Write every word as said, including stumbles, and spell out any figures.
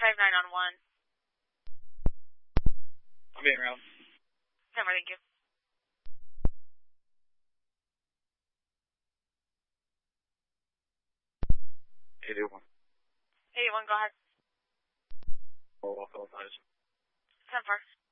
five nine on one. I'm being around. ten four, thank you. eighty-one. eighty-one, go ahead. Oh, I'll fill eyes. ten four.